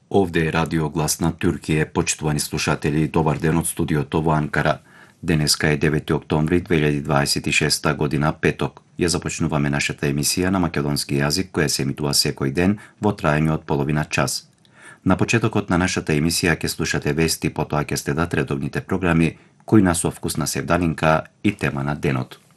Ovde je Radio Glas na Türkiye. Почитувани слушатели, добар ден од студиото во Анкара. Денеска е 9 октомври 2026 година, петок. Ја започнуваме нашата емисија на македонски јазик, која се емитува секој ден во траење од половина час. На почетокот на нашата емисија ќе слушате вести, потоа ќе следат редовните програми, кои на со вкусна севдалинка и тема на денот.